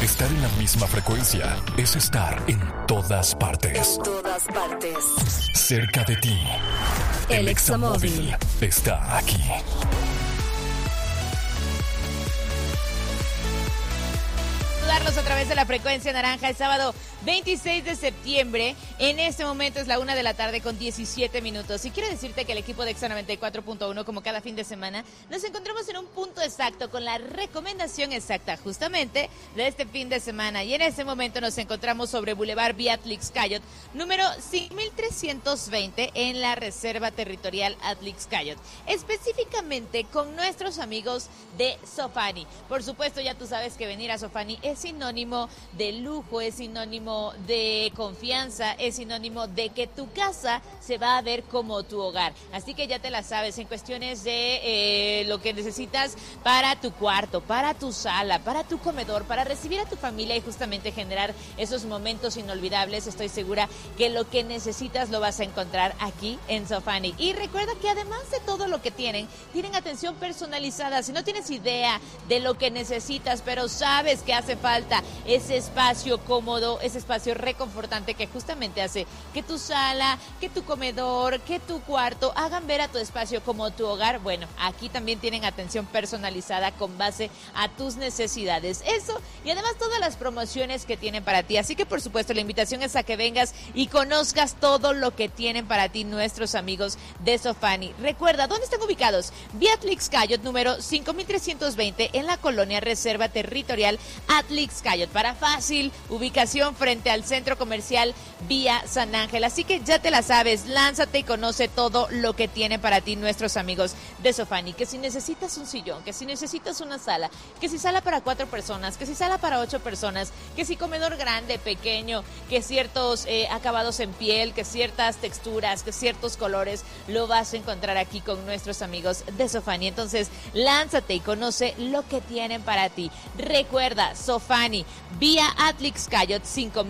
Estar en la misma frecuencia es estar en todas partes. En todas partes. Cerca de ti. El Examóvil está aquí. Saludarlos a través de la frecuencia naranja el sábado 26 de septiembre. En este momento es la 1 de la tarde con 17 minutos. Y quiero decirte que el equipo de Exa 94.1, como cada fin de semana, nos encontramos en un punto exacto con la recomendación exacta justamente de este fin de semana. Y en este momento nos encontramos sobre Boulevard Vía Atlixcayot, número 5320 en la Reserva Territorial Atlixcayot. Específicamente con nuestros amigos de Sofani. Por supuesto, ya tú sabes que venir a Sofani es sinónimo de lujo, es sinónimo de confianza, es sinónimo de que tu casa se va a ver como tu hogar. Así que ya te la sabes, en cuestiones de lo que necesitas para tu cuarto, para tu sala, para tu comedor, para recibir a tu familia y justamente generar esos momentos inolvidables. Estoy segura que lo que necesitas lo vas a encontrar aquí en Sofani. Y recuerda que además de todo lo que tienen atención personalizada. Si no tienes idea de lo que necesitas, pero sabes que hace falta ese espacio cómodo, ese espacio reconfortante que justamente hace que tu sala, que tu comedor, que tu cuarto hagan ver a tu espacio como tu hogar. Bueno, aquí también tienen atención personalizada con base a tus necesidades. Eso y además todas las promociones que tienen para ti. Así que por supuesto la invitación es a que vengas y conozcas todo lo que tienen para ti nuestros amigos de Sofani. Recuerda, ¿dónde están ubicados? Vía Atlixcayot número 5320 en la colonia Reserva Territorial Atlixcayot. Para fácil ubicación frente al centro comercial Vía San Ángel. Así que ya te la sabes, lánzate y conoce todo lo que tienen para ti nuestros amigos de Sofani. Que si necesitas un sillón, que si necesitas una sala, que si sala para 4 personas, que si sala para 8 personas, que si comedor grande, pequeño, que ciertos acabados en piel, que ciertas texturas, que ciertos colores, lo vas a encontrar aquí con nuestros amigos de Sofani. Entonces, lánzate y conoce lo que tienen para ti. Recuerda, Sofani, Vía Atlixcayot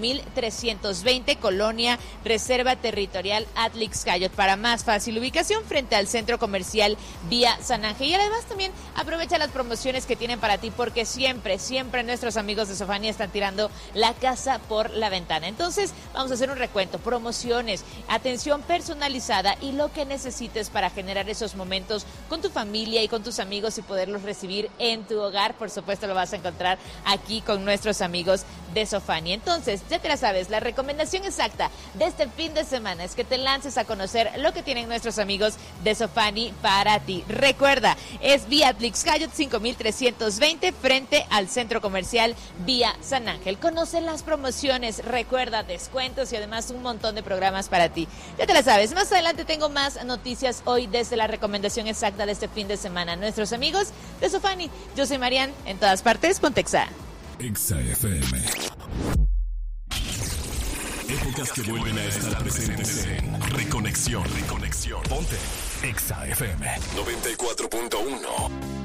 5320, colonia Reserva Territorial Atlixcayot. Para más fácil ubicación frente al centro comercial Vía San Ángel. Y además también aprovecha las promociones que tienen para ti, porque siempre nuestros amigos de Sofani están tirando la casa por la ventana. Entonces vamos a hacer un recuento, promociones, atención personalizada y lo que necesites para generar esos momentos con tu familia y con tus amigos y poderlos recibir en tu hogar. Por supuesto lo vas a encontrar aquí con nuestros amigos de Sofani. Entonces, ya te la sabes, la recomendación exacta de este fin de semana es que te lances a conocer lo que tienen nuestros amigos de Sofani para ti. Recuerda, es Vía Atlixcayot 5320 frente al centro comercial Vía San Ángel. Conoce las promociones, recuerda, descuentos y además un montón de programas para ti. Ya te la sabes, más adelante tengo más noticias hoy desde la recomendación exacta de este fin de semana. Nuestros amigos de Sofani. Yo soy Marian, en todas partes, ponte Exa. Exa FM. Épocas que vuelven a estar presentes en Reconexión. Ponte Exa FM 94.1.